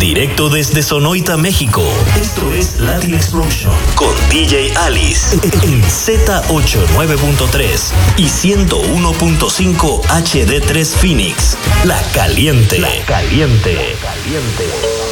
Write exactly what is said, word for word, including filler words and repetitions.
Directo desde Sonoita, México. Esto es Latin Explosion con D J Alice en Z ochenta y nueve punto tres y ciento uno punto cinco H D tres Phoenix. La caliente. La caliente. La caliente.